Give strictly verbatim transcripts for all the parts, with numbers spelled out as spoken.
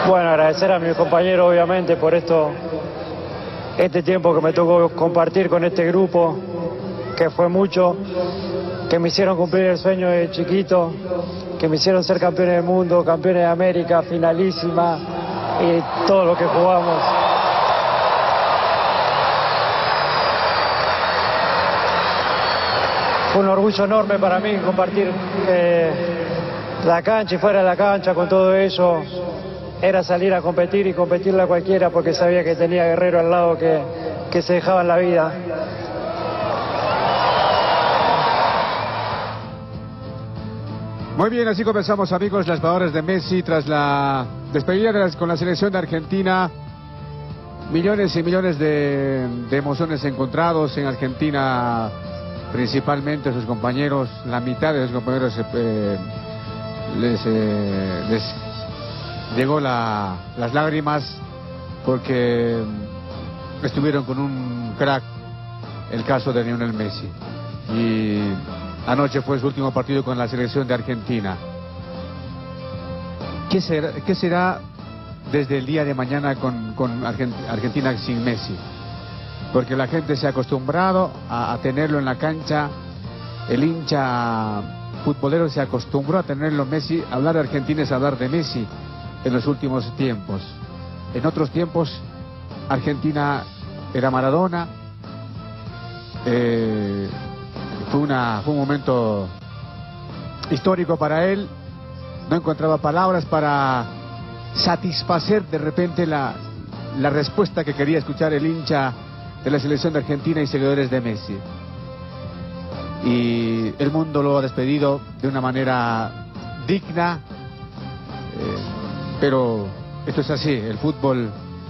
Bueno, agradecer a mis compañeros obviamente por esto, este tiempo que me tocó compartir con este grupo, que fue mucho, que me hicieron cumplir el sueño de chiquito, que me hicieron ser campeones del mundo, campeones de América, finalísima y todo lo que jugamos. Fue un orgullo enorme para mí compartir eh, la cancha y fuera de la cancha con todo eso. Era salir a competir y competirle a cualquiera porque sabía que tenía guerrero al lado que, que se dejaban la vida. Muy bien, así comenzamos, amigos, las palabras de Messi tras la despedida de las, con la selección de Argentina. Millones y millones de, de emociones encontrados en Argentina, principalmente sus compañeros, la mitad de sus compañeros eh, les, eh, les llegó la, las lágrimas porque estuvieron con un crack, el caso de Lionel Messi. Y anoche fue su último partido con la selección de Argentina. ¿Qué será, qué será desde el día de mañana con, con Argentina sin Messi? Porque la gente se ha acostumbrado a, a tenerlo en la cancha, el hincha futbolero se acostumbró a tenerlo Messi. Hablar de Argentina es hablar de Messi en los últimos tiempos. En otros tiempos Argentina era Maradona. Eh, fue, una, fue un momento histórico para él. No encontraba palabras para satisfacer de repente la, la respuesta que quería escuchar el hincha de la selección de Argentina y seguidores de Messi. Y el mundo lo ha despedido de una manera digna, eh, pero esto es así, el fútbol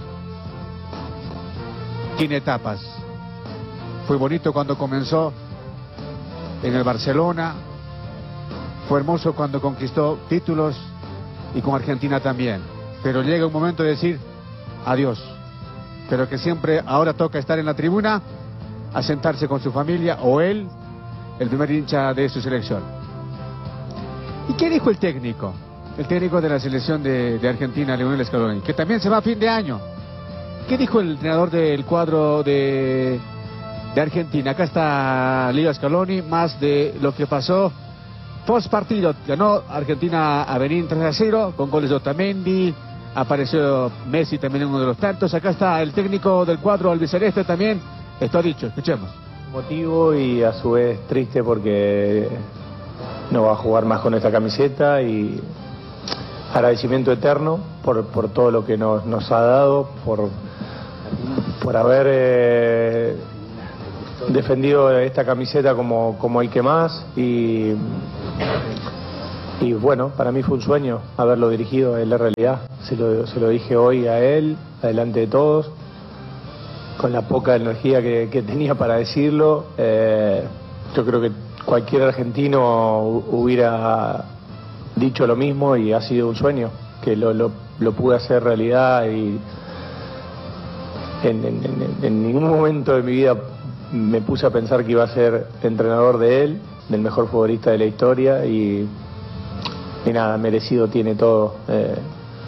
tiene etapas. Fue bonito cuando comenzó en el Barcelona, fue hermoso cuando conquistó títulos y con Argentina también, pero llega un momento de decir adiós, pero que siempre ahora toca estar en la tribuna, a sentarse con su familia o él, el primer hincha de su selección. ¿Y qué dijo el técnico? El técnico de la selección de, de Argentina, Lionel Scaloni, que también se va a fin de año. ¿Qué dijo el entrenador del cuadro de, de Argentina? Acá está Leo Scaloni, más de lo que pasó post partido. Ganó Argentina a Benín tres a cero con goles de Otamendi, apareció Messi también en uno de los tantos. Acá está el técnico del cuadro albiceleste también. Esto ha dicho, escuchemos. Motivo y a su vez triste porque no va a jugar más con esta camiseta, y agradecimiento eterno por, por todo lo que nos, nos ha dado, por, por haber eh, defendido esta camiseta como, como el que más, y, y bueno, para mí fue un sueño haberlo dirigido en la realidad. Se lo, se lo dije hoy a él, adelante de todos, con la poca energía que, que tenía para decirlo. Eh, yo creo que cualquier argentino hubiera dicho lo mismo, y ha sido un sueño que lo, lo, lo pude hacer realidad, y en, en, en, en ningún momento de mi vida me puse a pensar que iba a ser entrenador de él, del mejor futbolista de la historia, y, y nada, merecido tiene todo. Eh,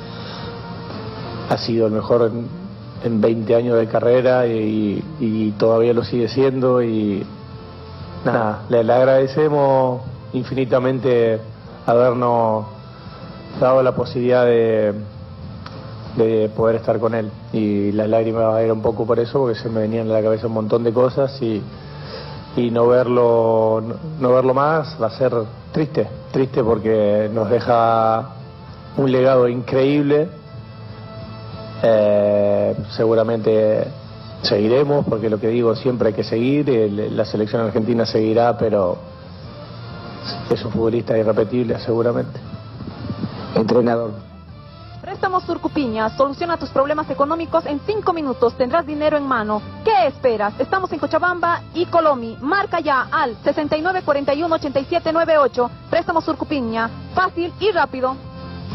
ha sido el mejor en, en veinte años de carrera, y, y todavía lo sigue siendo, y nada, le, le agradecemos infinitamente habernos dado la posibilidad de, de poder estar con él, y las lágrimas eran un poco por eso, porque se me venían a la cabeza un montón de cosas, y, y no verlo no, no verlo más va a ser triste, triste porque nos deja un legado increíble. Eh, seguramente seguiremos, porque lo que digo, siempre hay que seguir, el, la selección argentina seguirá, pero es un futbolista irrepetible seguramente. Entrenador. Préstamos Surcupiña, soluciona tus problemas económicos en cinco minutos, tendrás dinero en mano. ¿Qué esperas? Estamos en Cochabamba y Colomi. Marca ya al sesenta y nueve cuarenta y uno ochenta y siete noventa y ocho. Préstamos Surcupiña, fácil y rápido.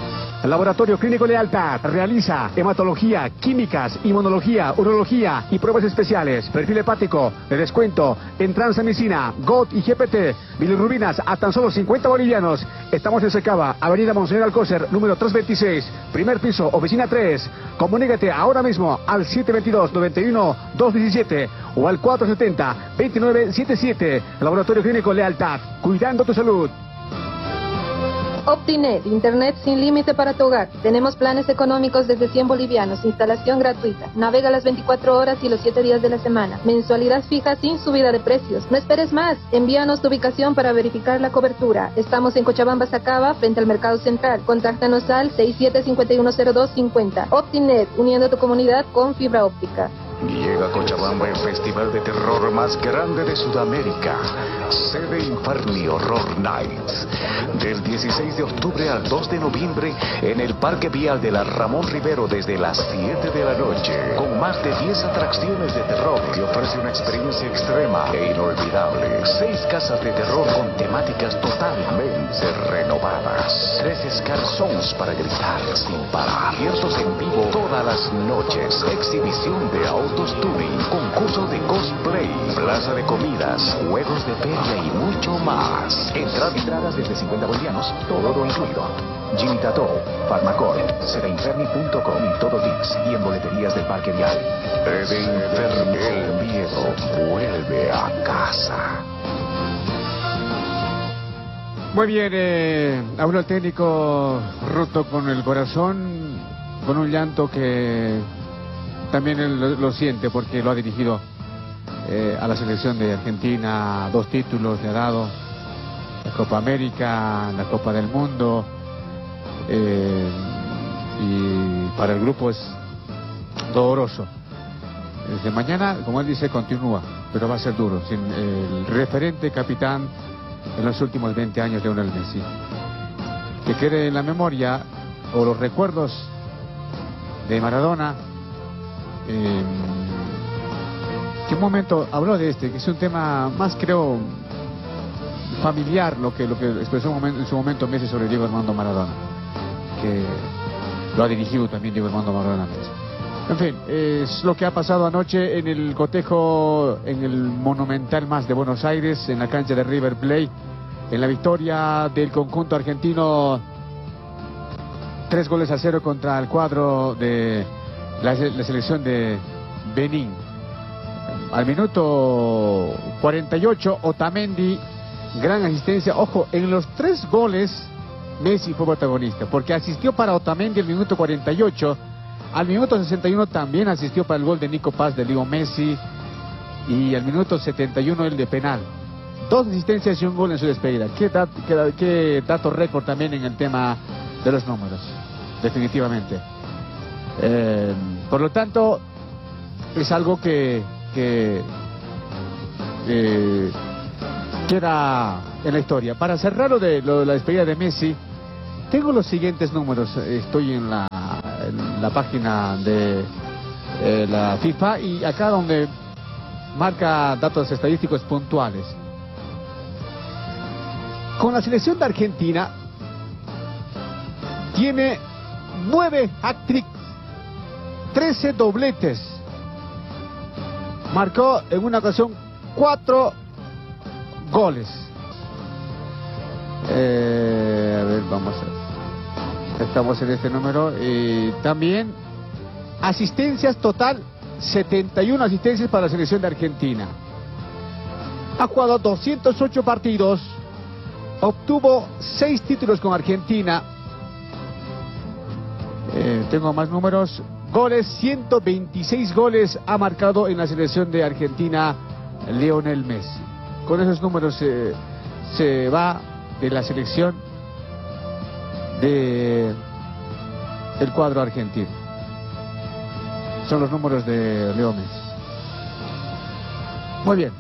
Laboratorio Clínico Lealtad realiza hematología, químicas, inmunología, urología y pruebas especiales. Perfil hepático de descuento en transamicina, G O T y G P T. Bilirrubinas a tan solo cincuenta bolivianos. Estamos en Secaba, Avenida Monseñor Alcócer, número trescientos veintiséis, primer piso, oficina tres. Comunícate ahora mismo al siete veintidós, noventa y uno, doscientos diecisiete o al cuatrocientos setenta, veintinueve setenta y siete. Laboratorio Clínico Lealtad, cuidando tu salud. Optinet, internet sin límite para tu hogar. Tenemos planes económicos desde cien bolivianos, instalación gratuita. Navega las veinticuatro horas y los siete días de la semana. Mensualidad fija sin subida de precios. No esperes más. Envíanos tu ubicación para verificar la cobertura. Estamos en Cochabamba, Sacaba, frente al Mercado Central. Contáctanos al seis siete cinco uno cero dos cinco cero. Optinet, uniendo tu comunidad con fibra óptica. Llega a Cochabamba el festival de terror más grande de Sudamérica, Sede Inferni Horror Nights, del dieciséis de octubre al dos de noviembre en el Parque Vial de la Ramón Rivero desde las siete de la noche, con más de diez atracciones de terror que ofrece una experiencia extrema e inolvidable. Seis casas de terror con temáticas totalmente renovadas, tres scare zones para gritar sin parar, conciertos en vivo todas las noches, exhibición de autos touring, concurso de cosplay, plaza de comidas, juegos de feria y mucho más. Entradas entradas desde cincuenta bolivianos, todo incluido. Jimmy Tattoo, Farmacor, sedeinferni punto com y todo Dix y en boleterías del Parque Vial. Sede Inferni, el miedo vuelve a casa. Muy bien, eh, habló el técnico roto con el corazón, con un llanto que también él lo, lo siente porque lo ha dirigido eh, a la selección de Argentina. Dos títulos le ha dado, la Copa América, la Copa del Mundo, eh, y para el grupo es doloroso. Desde mañana, como él dice, continúa, pero va a ser duro, sin el referente capitán en los últimos veinte años, Lionel Messi. Que quede en la memoria o los recuerdos de Maradona. Eh, que un momento habló de este, que es un tema más, creo, familiar, lo que lo que expresó en su momento Messi sobre Diego Armando Maradona, que lo ha dirigido también Diego Armando Maradona Messi. En fin, es lo que ha pasado anoche en el cotejo en el Monumental Más de Buenos Aires, en la cancha de River Plate, en la victoria del conjunto argentino, tres goles a cero contra el cuadro de La, la selección de Benín. Al minuto cuarenta y ocho, Otamendi, gran asistencia. Ojo, en los tres goles Messi fue protagonista, porque asistió para Otamendi al minuto cuarenta y ocho, al minuto sesenta y uno también asistió para el gol de Nico Paz de Leo Messi, y al minuto setenta y uno el de penal. Dos asistencias y un gol en su despedida. Qué, dat, qué, qué dato récord también en el tema de los números, definitivamente. Eh, por lo tanto, es algo que, que eh, queda en la historia. Para cerrar lo de, lo de la despedida de Messi, tengo los siguientes números. Estoy en la, en la página de eh, la FIFA y acá donde marca datos estadísticos puntuales. Con la selección de Argentina tiene nueve hat-tricks, trece dobletes. Marcó en una ocasión cuatro goles. Eh, a ver, vamos a ver. Estamos en este número. Y también asistencias total, setenta y una asistencias para la selección de Argentina. Ha jugado doscientos ocho partidos. Obtuvo seis títulos con Argentina. Eh, tengo más números. Goles, ciento veintiséis goles ha marcado en la selección de Argentina Lionel Messi. Con esos números eh, se va de la selección de el cuadro argentino. Son los números de Leo Messi. Muy bien.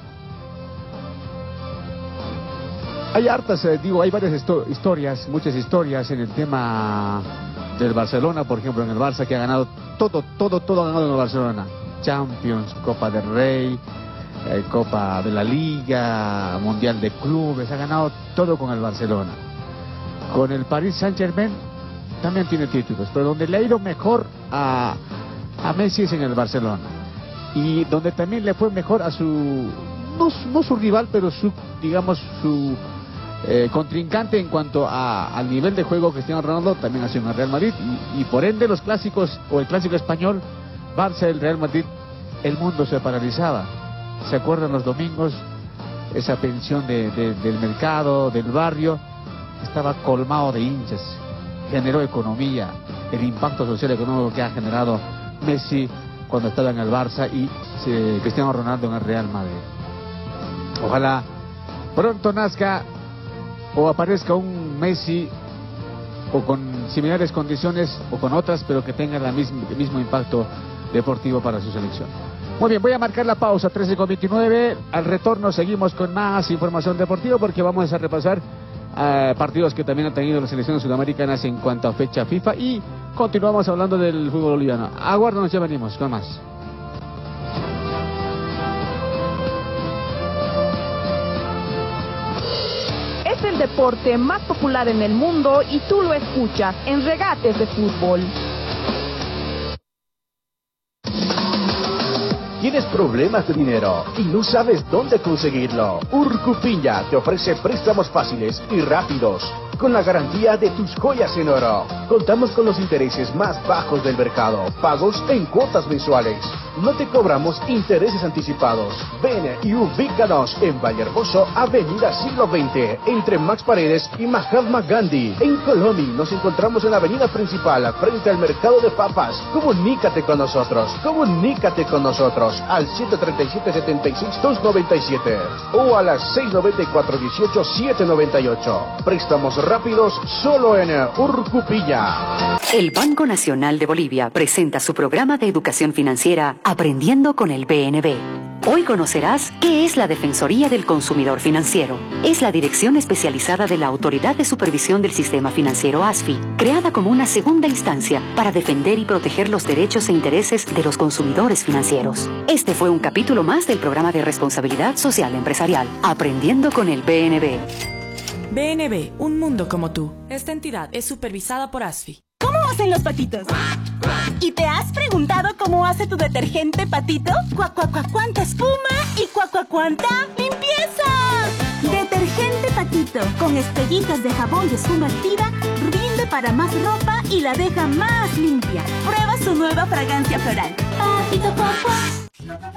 Hay hartas, eh, digo, hay varias historias, muchas historias en el tema del Barcelona, por ejemplo, en el Barça, que ha ganado todo, todo, todo ha ganado en el Barcelona. Champions, Copa del Rey, eh, Copa de la Liga, Mundial de Clubes, ha ganado todo con el Barcelona. Con el Paris Saint-Germain también tiene títulos, pero donde le ha ido mejor a, a Messi es en el Barcelona. Y donde también le fue mejor a su, no, no su rival, pero su, digamos, su eh, contrincante en cuanto a, al nivel de juego, Cristiano Ronaldo, también ha sido en el Real Madrid. Y, y por ende los clásicos, o el clásico español, Barça, el Real Madrid, el mundo se paralizaba. ¿Se acuerdan los domingos? Esa pensión de, de, del mercado, del barrio, estaba colmado de hinchas. Generó economía, el impacto social y económico que ha generado Messi cuando estaba en el Barça y eh, Cristiano Ronaldo en el Real Madrid. Ojalá pronto nazca o aparezca un Messi o con similares condiciones o con otras, pero que tenga la misma, el mismo impacto deportivo para su selección. Muy bien, voy a marcar la pausa, trece con veintinueve. Al retorno seguimos con más información deportiva porque vamos a repasar uh, partidos que también han tenido las selecciones sudamericanas en cuanto a fecha FIFA y continuamos hablando del fútbol boliviano. Aguárdanos, ya venimos con más. Es el deporte más popular en el mundo y tú lo escuchas en Regates de Fútbol. ¿Tienes problemas de dinero y no sabes dónde conseguirlo? Urcupiña te ofrece préstamos fáciles y rápidos, con la garantía de tus joyas en oro. Contamos con los intereses más bajos del mercado, pagos en cuotas mensuales. No te cobramos intereses anticipados. Ven y ubícanos en Vallehermoso, Avenida Siglo veinte, entre Max Paredes y Mahatma Gandhi. En Colombia nos encontramos en la avenida principal, frente al mercado de papas. Comunícate con nosotros, comunícate con nosotros al siete tres siete, siete seis, dos nueve siete o a las seis nueve cuatro, dieciocho, setecientos noventa y ocho. Préstamos rápidos solo en Urcupiña. El Banco Nacional de Bolivia presenta su programa de educación financiera Aprendiendo con el B N B. Hoy conocerás qué es la Defensoría del Consumidor Financiero. Es la dirección especializada de la Autoridad de Supervisión del Sistema Financiero A S F I, creada como una segunda instancia para defender y proteger los derechos e intereses de los consumidores financieros. Este fue un capítulo más del programa de responsabilidad social empresarial, Aprendiendo con el B N B. B N B, un mundo como tú. Esta entidad es supervisada por A S F I. ¿Cómo hacen los patitos? ¿Y te has preguntado cómo hace tu detergente Patito? Cuac, cuac, cuac, cuánta espuma y cuac, cuac, cuánta limpieza. Detergente Patito, con estrellitas de jabón y espuma activa, rinde para más ropa y la deja más limpia. Prueba su nueva fragancia floral. Patito, cuac, cuac.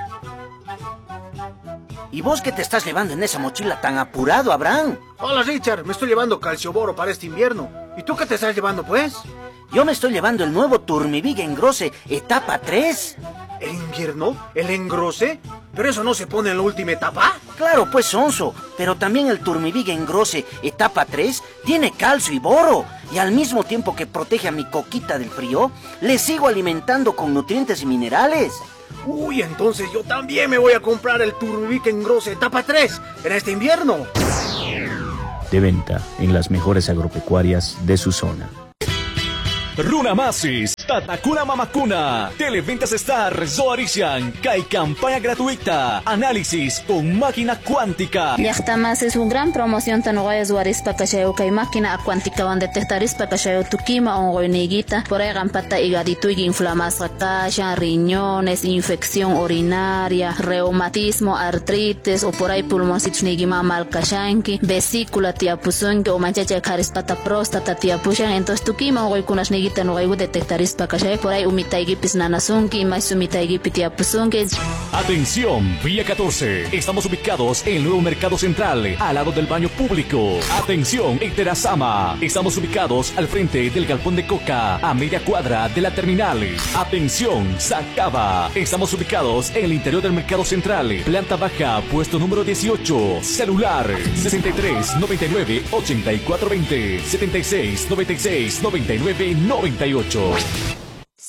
¿Y vos qué te estás llevando en esa mochila tan apurado, Abraham? Hola, Richard, me estoy llevando calcioboro para este invierno. ¿Y tú qué te estás llevando, pues? Yo me estoy llevando el nuevo Turmivig Engrose, etapa tres. ¿El invierno? ¿El engrose? ¿Pero eso no se pone en la última etapa? Claro, pues, sonso. Pero también el Turmivig Engrose, etapa tres, tiene calcio y boro. Y al mismo tiempo que protege a mi coquita del frío, le sigo alimentando con nutrientes y minerales. Uy, entonces yo también me voy a comprar el Turmivig Engrose etapa tres en este invierno. De venta en las mejores agropecuarias de su zona. Runamasis, Tatakuna Mamakuna, Televentas Star, Zoarician, Kai campaña gratuita, análisis con máquina cuántica. Yachtamas es una gran promoción tan guay Zoaris Pacacheo Kai máquina cuántica donde detectaris Pacacheo Tukima o Goiniguita, por ahí gampata higadito y inflamación, calla, riñones, infección urinaria, reumatismo, artritis o por ahí pulmoncitos nigima malcashanki, vesícula tiapuzunki o manchacha carispata próstata tiapushan, entonces Tukima o Goikunas nigima no hay detectaris para que por ahí umitaigipis nanasunki más umitaigipis tiapusunki. Atención, Vía catorce. Estamos ubicados en el nuevo Mercado Central, al lado del baño público. Atención, en Terazama. Estamos ubicados al frente del galpón de Coca, a media cuadra de la terminal. Atención, Sacaba. Estamos ubicados en el interior del Mercado Central, planta baja, puesto número dieciocho. Celular sesenta y tres, noventa y nueve, ochenta y cuatro veinte, setenta y seis, noventa y seis, noventa y nueve, noventa y ocho.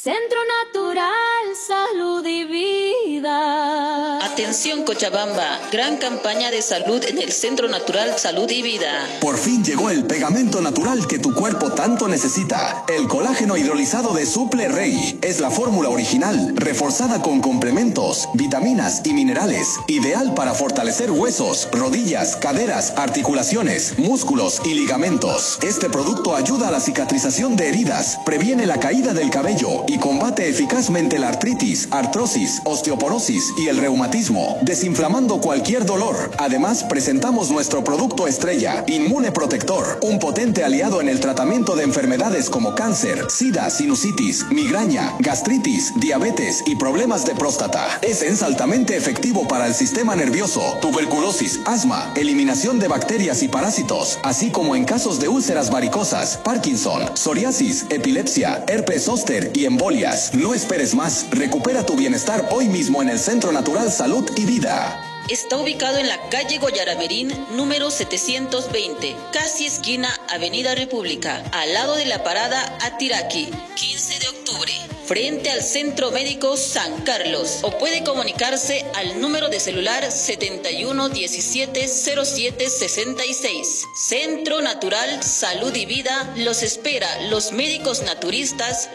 Centro Natural, Salud y Vida. Atención Cochabamba, gran campaña de salud en el Centro Natural Salud y Vida. Por fin llegó el pegamento natural que tu cuerpo tanto necesita. El colágeno hidrolizado de Suple Rey es la fórmula original, reforzada con complementos, vitaminas y minerales, ideal para fortalecer huesos, rodillas, caderas, articulaciones, músculos y ligamentos. Este producto ayuda a la cicatrización de heridas, previene la caída del cabello y combate eficazmente la artritis, artrosis, osteoporosis y el reumatismo, desinflamando cualquier dolor. Además, presentamos nuestro producto estrella, Inmune Protector, un potente aliado en el tratamiento de enfermedades como cáncer, sida, sinusitis, migraña, gastritis, diabetes y problemas de próstata. Es altamente efectivo para el sistema nervioso, tuberculosis, asma, eliminación de bacterias y parásitos, así como en casos de úlceras varicosas, Parkinson, psoriasis, epilepsia, herpes zóster y embolias. No esperes más, recupera tu bienestar hoy mismo en el Centro Natural Salud y Vida. Está ubicado en la calle Goyaramerín, número setecientos veinte, casi esquina Avenida República, al lado de la parada Atiraqui, quince de octubre, frente al Centro Médico San Carlos. O puede comunicarse al número de celular setenta y uno diecisiete cero siete sesenta y seis. Centro Natural Salud y Vida los espera los médicos naturistas